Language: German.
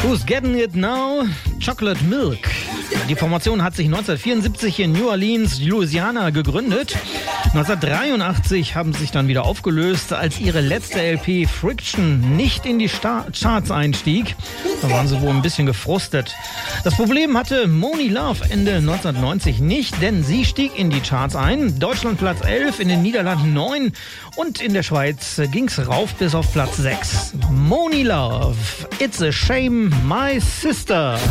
Who's Getting It Now? Chocolate Milk. Die Formation hat sich 1974 in New Orleans, Louisiana gegründet. 1983 haben sie sich dann wieder aufgelöst, als ihre letzte LP Friction nicht in die Charts einstieg. Da waren sie wohl ein bisschen gefrustet. Das Problem hatte Monie Love Ende 1990 nicht, denn sie stieg in die Charts ein. Deutschland Platz 11, in den Niederlanden 9 und in der Schweiz ging's rauf bis auf Platz 6. Monie Love, It's a Shame, My Sister.